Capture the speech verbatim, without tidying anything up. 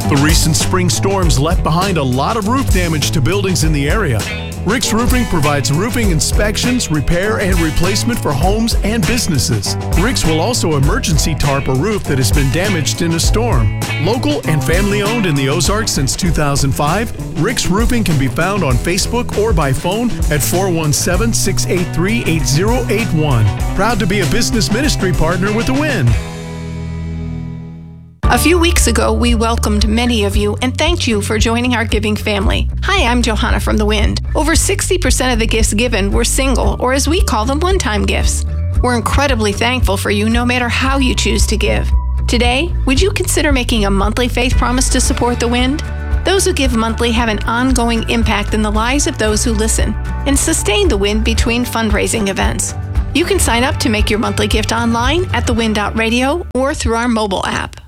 The recent spring storms left behind a lot of roof damage to buildings in the area. Rick's Roofing provides roofing inspections, repair, and replacement for homes and businesses. Rick's will also emergency tarp a roof that has been damaged in a storm. Local and family-owned in the Ozarks since two thousand five, Rick's Roofing can be found on Facebook or by phone at four one seven, six eight three, eight zero eight one. Proud to be a business ministry partner with The Wind. A few weeks ago, we welcomed many of you and thanked you for joining our giving family. Hi, I'm Johanna from The Wind. Over sixty percent of the gifts given were single, or as we call them, one-time gifts. We're incredibly thankful for you no matter how you choose to give. Today, would you consider making a monthly faith promise to support The Wind? Those who give monthly have an ongoing impact in the lives of those who listen and sustain The Wind between fundraising events. You can sign up to make your monthly gift online at the wind dot radio or through our mobile app.